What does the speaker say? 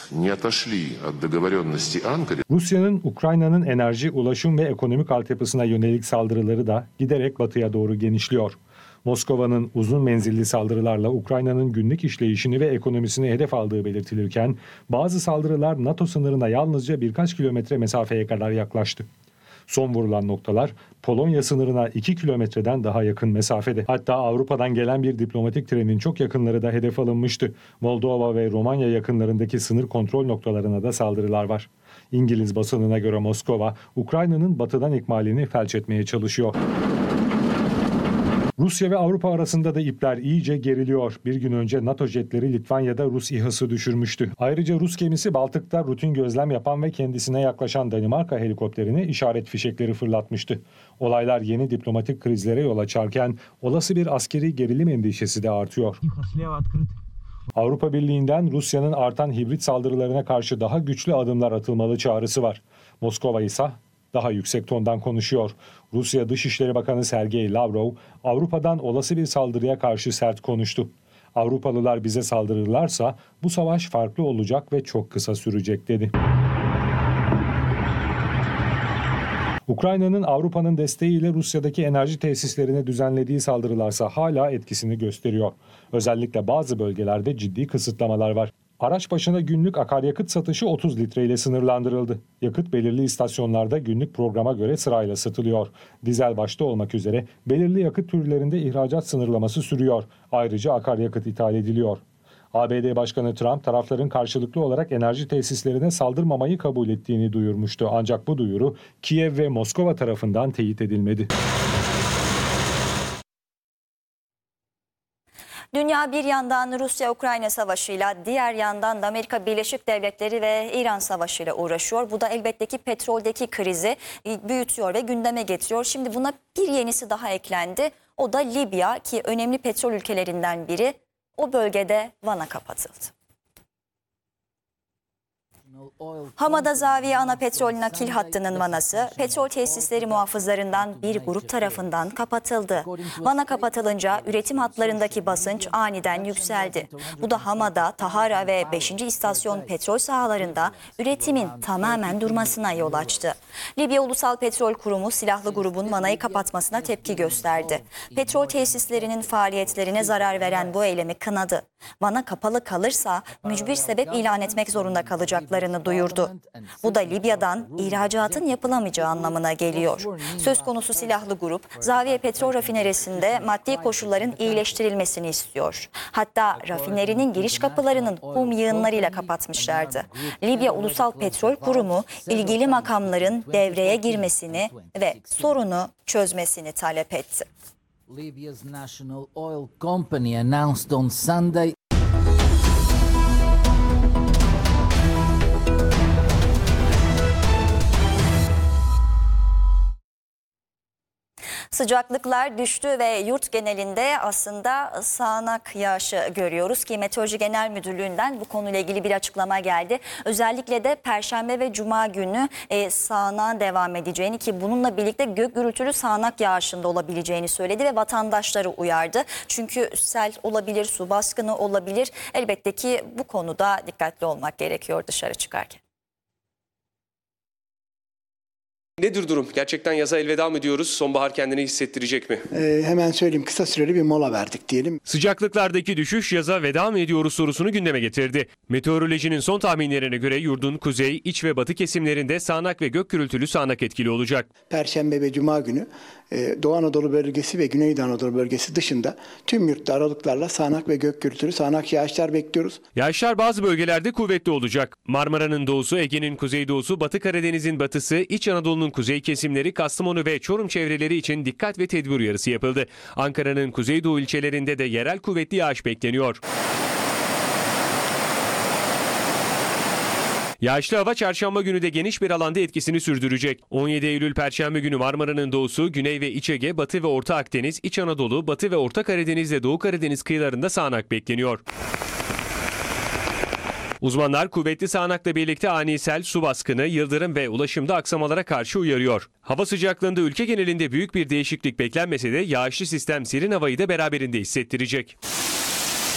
не отошли от договоренности Анкары. Rusya'nın Ukrayna'nın enerji, ulaşım ve ekonomik altyapısına yönelik saldırıları da giderek batıya doğru genişliyor. Moskova'nın uzun menzilli saldırılarla Ukrayna'nın günlük işleyişini ve ekonomisini hedef aldığı belirtilirken bazı saldırılar NATO sınırına yalnızca birkaç kilometre mesafeye kadar yaklaştı. Son vurulan noktalar Polonya sınırına 2 kilometreden daha yakın mesafede. Hatta Avrupa'dan gelen bir diplomatik trenin çok yakınları da hedef alınmıştı. Moldova ve Romanya yakınlarındaki sınır kontrol noktalarına da saldırılar var. İngiliz basınına göre Moskova, Ukrayna'nın batıdan ikmalini felç etmeye çalışıyor. Rusya ve Avrupa arasında da ipler iyice geriliyor. Bir gün önce NATO jetleri Litvanya'da Rus İHA'sı düşürmüştü. Ayrıca Rus gemisi Baltık'ta rutin gözlem yapan ve kendisine yaklaşan Danimarka helikopterine işaret fişekleri fırlatmıştı. Olaylar yeni diplomatik krizlere yol açarken olası bir askeri gerilim endişesi de artıyor. Avrupa Birliği'nden Rusya'nın artan hibrit saldırılarına karşı daha güçlü adımlar atılmalı çağrısı var. Moskova ise daha yüksek tondan konuşuyor. Rusya Dışişleri Bakanı Sergey Lavrov, Avrupa'dan olası bir saldırıya karşı sert konuştu. Avrupalılar bize saldırırlarsa bu savaş farklı olacak ve çok kısa sürecek dedi. Ukrayna'nın Avrupa'nın desteğiyle Rusya'daki enerji tesislerine düzenlediği saldırılarsa hala etkisini gösteriyor. Özellikle bazı bölgelerde ciddi kısıtlamalar var. Araç başına günlük akaryakıt satışı 30 litre ile sınırlandırıldı. Yakıt belirli istasyonlarda günlük programa göre sırayla satılıyor. Dizel başta olmak üzere belirli yakıt türlerinde ihracat sınırlaması sürüyor. Ayrıca akaryakıt ithal ediliyor. ABD Başkanı Trump tarafların karşılıklı olarak enerji tesislerine saldırmamayı kabul ettiğini duyurmuştu. Ancak bu duyuru Kiev ve Moskova tarafından teyit edilmedi. Dünya bir yandan Rusya-Ukrayna savaşıyla, diğer yandan da Amerika Birleşik Devletleri ve İran savaşıyla uğraşıyor. Bu da elbette ki petroldeki krizi büyütüyor ve gündeme getiriyor. Şimdi buna bir yenisi daha eklendi. O da Libya, ki önemli petrol ülkelerinden biri. O bölgede vana kapatıldı. Hamada Zaviye ana petrol nakil hattının vanası petrol tesisleri muhafızlarından bir grup tarafından kapatıldı. Vana kapatılınca üretim hatlarındaki basınç aniden yükseldi. Bu da Hamada, Tahara ve 5. istasyon petrol sahalarında üretimin tamamen durmasına yol açtı. Libya Ulusal Petrol Kurumu silahlı grubun vanayı kapatmasına tepki gösterdi. Petrol tesislerinin faaliyetlerine zarar veren bu eylemi kınadı. Vana kapalı kalırsa mücbir sebep ilan etmek zorunda kalacaklarını duyurdu. Bu da Libya'dan ihracatın yapılamayacağı anlamına geliyor. Söz konusu silahlı grup, Zaviye Petrol Rafinerisi'nde maddi koşulların iyileştirilmesini istiyor. Hatta rafinerinin giriş kapılarının kum yığınlarıyla kapatmışlardı. Libya Ulusal Petrol Kurumu ilgili makamların devreye girmesini ve sorunu çözmesini talep etti. Libya's National Oil Company announced on Sunday Sıcaklıklar düştü ve yurt genelinde aslında sağanak yağışı görüyoruz ki Meteoroloji Genel Müdürlüğü'nden bu konuyla ilgili bir açıklama geldi. Özellikle de Perşembe ve Cuma günü sağanağa devam edeceğini, ki bununla birlikte gök gürültülü sağanak yağışında olabileceğini söyledi ve vatandaşları uyardı. Çünkü sel olabilir, su baskını olabilir. Elbette ki bu konuda dikkatli olmak gerekiyor dışarı çıkarken. Nedir durum? Gerçekten yaza elveda mı diyoruz? Sonbahar kendini hissettirecek mi? Hemen söyleyeyim, kısa süreli bir mola verdik diyelim. Sıcaklıklardaki düşüş yaza veda mı ediyoruz sorusunu gündeme getirdi. Meteorolojinin son tahminlerine göre yurdun kuzey, iç ve batı kesimlerinde sağanak ve gök gürültülü sağanak etkili olacak. Perşembe ve Cuma günü Doğu Anadolu bölgesi ve Güneydoğu Anadolu bölgesi dışında tüm yurtta aralıklarla sağanak ve gök gürültülü sağanak yağışlar bekliyoruz. Yağışlar bazı bölgelerde kuvvetli olacak. Marmara'nın doğusu, Ege'nin kuzeydoğusu, Batı Karadeniz'in batısı, İç Anadolu'nun kuzey kesimleri, Kastamonu ve Çorum çevreleri için dikkat ve tedbir uyarısı yapıldı. Ankara'nın kuzeydoğu ilçelerinde de yerel kuvvetli yağış bekleniyor. Yağışlı hava çarşamba günü de geniş bir alanda etkisini sürdürecek. 17 Eylül Perşembe günü Marmara'nın doğusu, Güney ve İç Ege, Batı ve Orta Akdeniz, İç Anadolu, Batı ve Orta Karadeniz ve Doğu Karadeniz kıyılarında sağanak bekleniyor. Uzmanlar kuvvetli sağanakla birlikte ani sel, su baskını, yıldırım ve ulaşımda aksamalara karşı uyarıyor. Hava sıcaklığında ülke genelinde büyük bir değişiklik beklenmese de yağışlı sistem serin havayı da beraberinde hissettirecek.